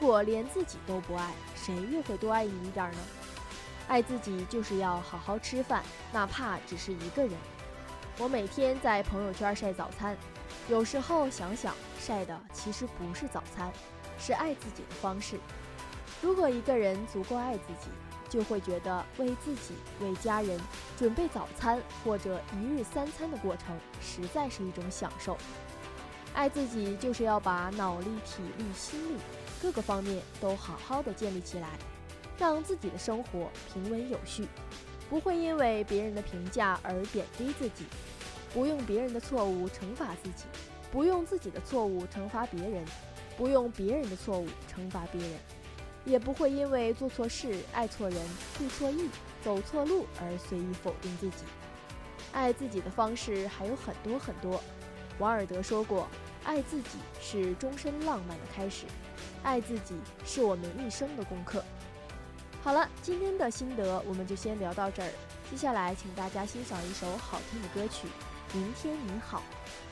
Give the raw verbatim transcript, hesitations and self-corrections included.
果连自己都不爱，谁又会多爱你一点呢？爱自己就是要好好吃饭，哪怕只是一个人。我每天在朋友圈晒早餐，有时候想想，晒的其实不是早餐，是爱自己的方式。如果一个人足够爱自己，就会觉得为自己、为家人准备早餐或者一日三餐的过程实在是一种享受。爱自己就是要把脑力、体力、心力各个方面都好好的建立起来，让自己的生活平稳有序，不会因为别人的评价而贬低自己，不用别人的错误惩罚自己，不用自己的错误惩罚别人，不用别人的错误惩罚别人，也不会因为做错事、爱错人、注错意、走错路而随意否定自己。爱自己的方式还有很多很多。王尔德说过，爱自己是终身浪漫的开始，爱自己是我们一生的功课。好了，今天的心得我们就先聊到这儿，接下来请大家欣赏一首好听的歌曲《明天你好》。